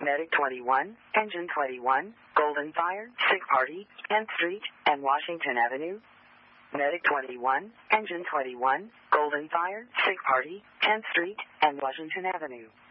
Medic 21, Engine 21, Golden Fire, Sick Party, 10th Street and Washington Avenue. Medic 21, Engine 21, Golden Fire, Sick Party, 10th Street and Washington Avenue.